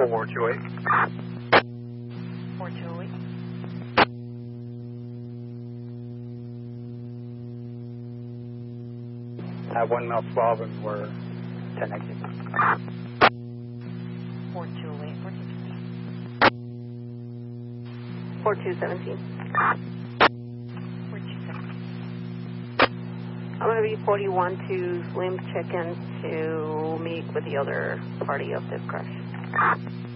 4208. 4208. At 1 mile 12 and we're 10 exit. 4208. 4217. 4217. I'm going to be 41 to Slim Chicken to meet with the other party of this crash.